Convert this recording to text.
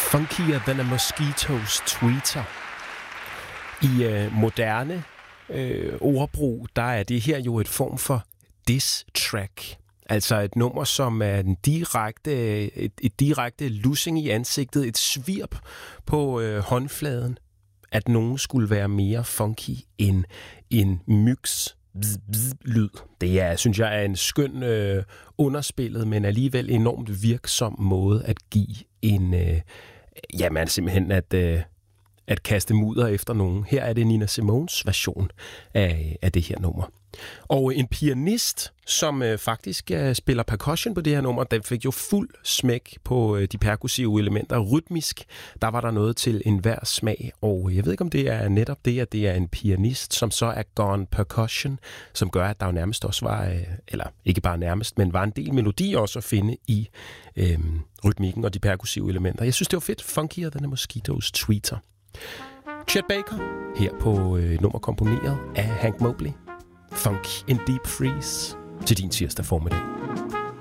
Funkier than a mosquito's tweeter. I moderne ordbrug, der er det her jo et form for diss track. Altså et nummer, som er et direkte lussing i ansigtet, et svirp på håndfladen, at nogen skulle være mere funky end en mygs lyd. Det er, synes jeg, er en skøn underspillet, men alligevel enormt virksom måde at give en, jamen simpelthen at kaste mudder efter nogen. Her er det Nina Simones version af det her nummer. Og en pianist, som faktisk spiller percussion på det her nummer, den fik jo fuld smæk på de perkussive elementer. Rytmisk, der var der noget til enhver smag, og jeg ved ikke, om det er netop det, at det er en pianist, som så er gone percussion, som gør, at der jo nærmest også var, eller ikke bare nærmest, men var en del melodi også at finde i rytmikken og de perkussive elementer. Jeg synes, det var fedt. Funkier than a mosquito's tweeter. Chet Baker, her på nummer komponeret af Hank Mobley. Funk in Deep Freeze til din tirsdag formiddag.